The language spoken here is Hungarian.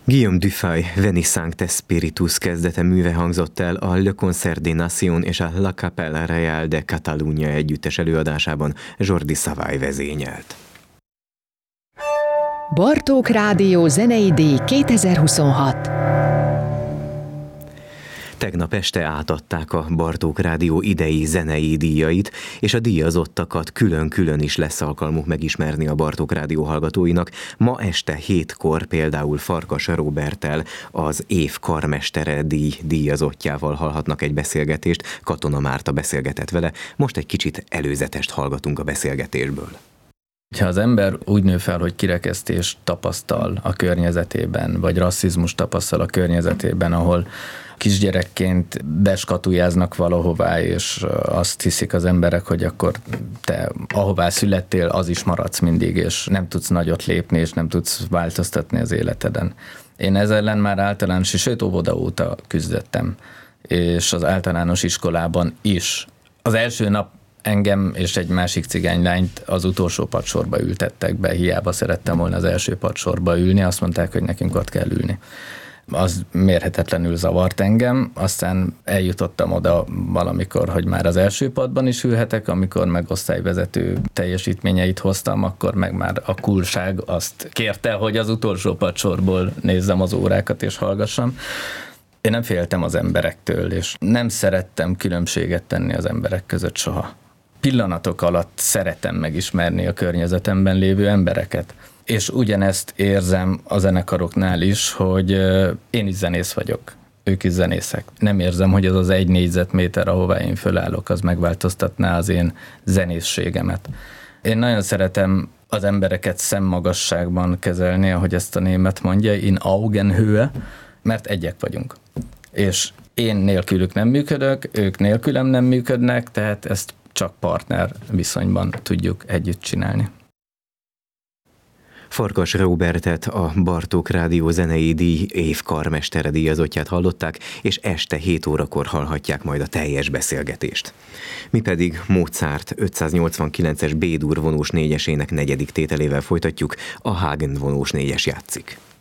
Guillaume Dufay Veni Sancte Spiritus kezdete műve hangzott el a Le Concert des Nations és a La Capella Real de Catalunya együttes előadásában, Jordi Savall vezényelt. Bartók Rádió zenei díj 2026. Tegnap este átadták a Bartók Rádió idei zenei díjait, és a díjazottakat külön-külön is lesz alkalmuk megismerni a Bartók Rádió hallgatóinak. Ma este 7-kor például Farkas Róberttel, az év karmestere díjazottjával hallhatnak egy beszélgetést. Katona Márta beszélgetett vele, most egy kicsit előzetest hallgatunk a beszélgetésből. Ha az ember úgy nő fel, hogy kirekesztést tapasztal a környezetében, vagy rasszizmus tapasztal a környezetében, ahol kisgyerekként beskatujáznak valahová, és azt hiszik az emberek, hogy akkor te ahová születtél, az is maradsz mindig, és nem tudsz nagyot lépni, és nem tudsz változtatni az életeden. Én ezzel ellen már általános, sőt óvoda óta küzdöttem, és az általános iskolában is. Az első nap engem és egy másik cigánylányt az utolsó padsorba ültettek be, hiába szerettem volna az első padsorba ülni, azt mondták, hogy nekünk ott kell ülni. Az mérhetetlenül zavart engem, aztán eljutottam oda valamikor, hogy már az első padban is ülhetek, amikor meg osztályvezető teljesítményeit hoztam, akkor meg már a coolság azt kérte, hogy az utolsó padsorból nézzem az órákat és hallgassam. Én nem féltem az emberektől, és nem szerettem különbséget tenni az emberek között soha. Pillanatok alatt szeretem megismerni a környezetemben lévő embereket. És ugyanezt érzem a zenekaroknál is, hogy én is zenész vagyok, ők is zenészek. Nem érzem, hogy az az 1 négyzetméter, ahová én fölállok, az megváltoztatná az én zenészségemet. Én nagyon szeretem az embereket szemmagasságban kezelni, ahogy ezt a német mondja, in Augenhöhe, mert egyek vagyunk. És én nélkülük nem működök, ők nélkülem nem működnek, tehát ezt csak partner viszonyban tudjuk együtt csinálni. Farkas Róbertet, a Bartók Rádió zenei díj év karmestere díjazottját hallották, és este 7 órakor hallhatják majd a teljes beszélgetést. Mi pedig Mozart 589-es B-dur vonós négyesének 4. tételével folytatjuk, a Hagen vonós négyes játszik.